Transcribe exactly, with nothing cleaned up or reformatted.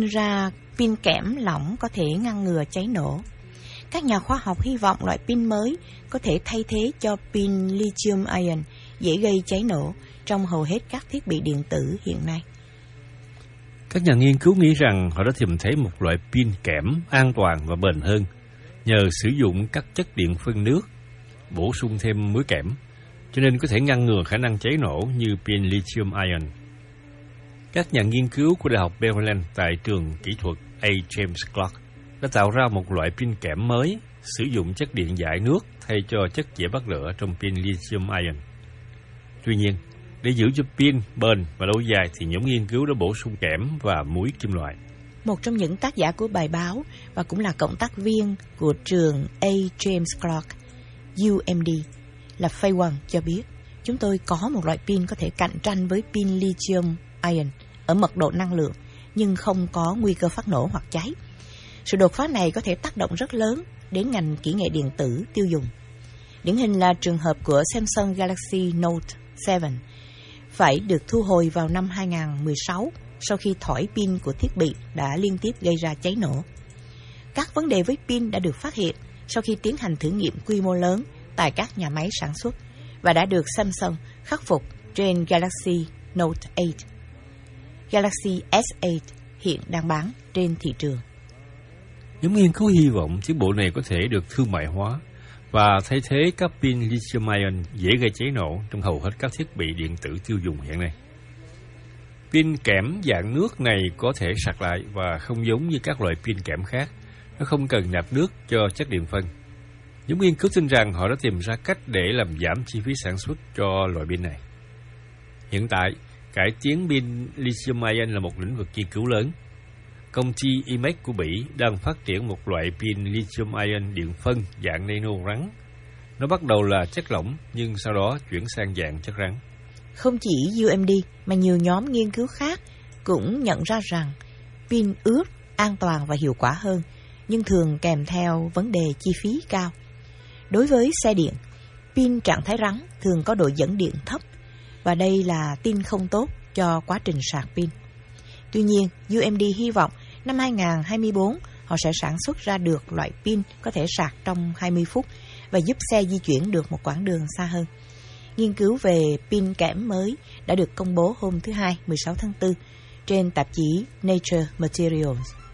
ra pin kẽm lỏng có thể ngăn ngừa cháy nổ. Các nhà khoa học hy vọng loại pin mới có thể thay thế cho pin lithium-ion dễ gây cháy nổ trong hầu hết các thiết bị điện tử hiện nay. Các nhà nghiên cứu nghĩ rằng họ đã tìm thấy một loại pin kẽm an toàn và bền hơn nhờ sử dụng các chất điện phân nước, bổ sung thêm muối kẽm, cho nên có thể ngăn ngừa khả năng cháy nổ như pin lithium-ion. Các nhà nghiên cứu của Đại học Maryland tại trường kỹ thuật A. James Clark đã tạo ra một loại pin kẽm mới sử dụng chất điện giải nước thay cho chất dễ bắt lửa trong pin lithium-ion. Tuy nhiên, để giữ cho pin bền và lâu dài thì nhóm nghiên cứu đã bổ sung kẽm và muối kim loại. Một trong những tác giả của bài báo và cũng là cộng tác viên của trường A. James Clark, U M D, là Fei Wang cho biết, chúng tôi có một loại pin có thể cạnh tranh với pin lithium-ion ở mật độ năng lượng, nhưng không có nguy cơ phát nổ hoặc cháy. Sự đột phá này có thể tác động rất lớn đến ngành kỹ nghệ điện tử tiêu dùng. Điển hình là trường hợp của Samsung Galaxy Note bảy phải được thu hồi vào năm hai không một sáu sau khi thỏi pin của thiết bị đã liên tiếp gây ra cháy nổ. Các vấn đề với pin đã được phát hiện sau khi tiến hành thử nghiệm quy mô lớn tại các nhà máy sản xuất và đã được Samsung khắc phục trên Galaxy Note tám. Galaxy S tám hiện đang bán trên thị trường. Nhóm nghiên cứu hy vọng chiếc bộ này có thể được thương mại hóa và thay thế các pin lithium-ion dễ gây cháy nổ trong hầu hết các thiết bị điện tử tiêu dùng hiện nay. Pin kẽm dạng nước này có thể sạc lại và không giống như các loại pin kẽm khác, nó không cần nạp nước cho chất điện phân. Nhóm nghiên cứu tin rằng họ đã tìm ra cách để làm giảm chi phí sản xuất cho loại pin này. Hiện tại, cải tiến pin lithium-ion là một lĩnh vực nghiên cứu lớn. Công ty i mếch của Bỉ đang phát triển một loại pin lithium-ion điện phân dạng nano rắn. Nó bắt đầu là chất lỏng nhưng sau đó chuyển sang dạng chất rắn. Không chỉ U M D mà nhiều nhóm nghiên cứu khác cũng nhận ra rằng pin ướt an toàn và hiệu quả hơn, nhưng thường kèm theo vấn đề chi phí cao. Đối với xe điện, pin trạng thái rắn thường có độ dẫn điện thấp và đây là tin không tốt cho quá trình sạc pin. Tuy nhiên, U M D hy vọng năm hai không hai tư họ sẽ sản xuất ra được loại pin có thể sạc trong hai mươi phút và giúp xe di chuyển được một quãng đường xa hơn. Nghiên cứu về pin kẽm mới đã được công bố hôm thứ Hai, mười sáu tháng tư trên tạp chí Nature Materials.